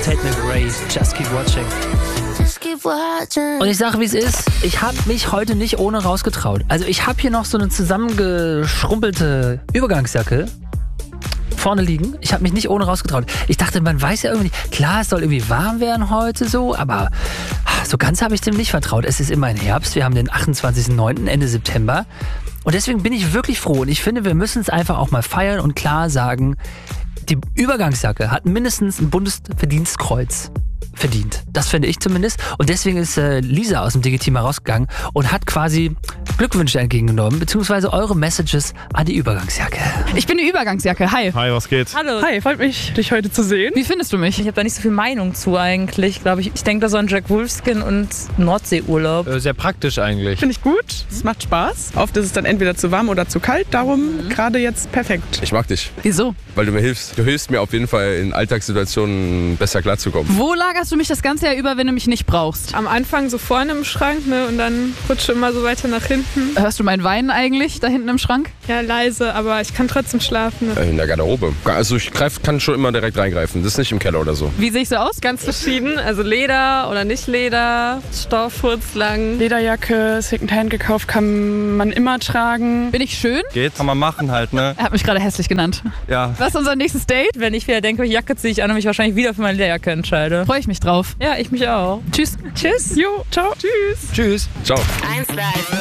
Tatum Gray, Just Keep Watching. Und ich sage, wie es ist, ich habe mich heute nicht ohne rausgetraut. Also ich habe hier noch so eine zusammengeschrumpelte Übergangsjacke vorne liegen. Ich habe mich nicht ohne rausgetraut. Ich dachte, man weiß ja irgendwie nicht, klar, es soll irgendwie warm werden heute so, aber so ganz habe ich dem nicht vertraut. Es ist immerhin Herbst, wir haben den 28.09., Ende September. Und deswegen bin ich wirklich froh und ich finde, wir müssen es einfach auch mal feiern und klar sagen, die Übergangsjacke hat mindestens ein Bundesverdienstkreuz verdient. Das finde ich zumindest. Und deswegen ist Lisa aus dem Digi-Team rausgegangen und hat quasi Glückwünsche entgegengenommen, beziehungsweise eure Messages an die Übergangsjacke. Ich bin die Übergangsjacke. Hi. Hi, was geht? Hallo. Hi, freut mich, dich heute zu sehen. Wie findest du mich? Ich habe da nicht so viel Meinung zu eigentlich, glaube ich. Ich denke da so an Jack Wolfskin und Nordseeurlaub. Sehr praktisch eigentlich. Finde ich gut. Es macht Spaß. Oft ist es dann entweder zu warm oder zu kalt. Darum gerade jetzt perfekt. Ich mag dich, Wieso? weil du mir hilfst. Du hilfst mir auf jeden Fall in Alltagssituationen besser klarzukommen. Wo lagerst du mich das ganze Jahr über, wenn du mich nicht brauchst? Am Anfang so vorne im Schrank, ne, und dann rutsche immer so weiter nach hinten. Hörst du mein Weinen eigentlich da hinten im Schrank? Ja, leise, aber ich kann trotzdem schlafen. Ne? In der Garderobe. Also ich kann schon immer direkt reingreifen. Das ist nicht im Keller oder so. Wie sehe ich so aus? Ganz verschieden, also Leder oder nicht Leder, Stoff, furzlang. Lederjacke, Secondhand gekauft, kann man immer tragen. Bin ich schön? Geht, kann man machen halt, ne? Er hat mich gerade hässlich genannt. Ja. Was ist unser nächstes Date? Wenn ich wieder denke, welche Jacke ziehe ich an und mich wahrscheinlich wieder für meine Lederjacke entscheide. Freue ich mich drauf. Ja, ich mich auch. Tschüss. Tschüss. Jo, ciao. Tschüss. Tschüss. Ciao. 1 Live.